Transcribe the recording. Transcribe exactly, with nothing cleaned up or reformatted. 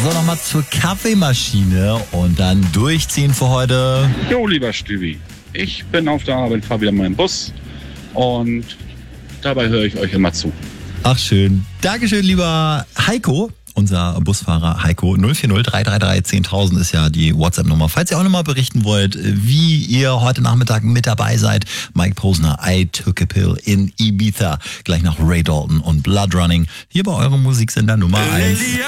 So, nochmal zur Kaffeemaschine und dann durchziehen für heute. Jo, lieber Stübi, ich bin auf der Arbeit, fahre wieder in meinen Bus und dabei höre ich euch immer zu. Ach schön. Dankeschön, lieber Heiko. Unser Busfahrer Heiko. null vier null drei drei drei zehntausend ist ja die WhatsApp-Nummer. Falls ihr auch nochmal berichten wollt, wie ihr heute Nachmittag mit dabei seid. Mike Posner, I Took a Pill in Ibiza. Gleich nach Ray Dalton und Blood Running. Hier bei eurem Musiksender Nummer eins.